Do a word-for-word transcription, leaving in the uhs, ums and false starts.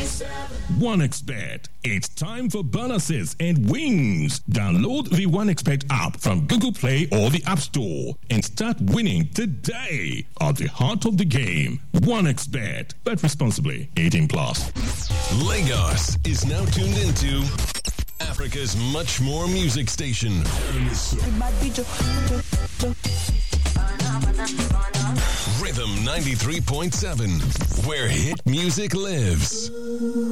OneXBet. It's time for bonuses and wins. Download the OneXBet app from Google Play or the App Store and start winning today. At the heart of the game, OneXBet. Bet responsibly. eighteen plus. Lagos is now tuned into Africa's much more music station. Rhythm ninety-three point seven, where hit music lives.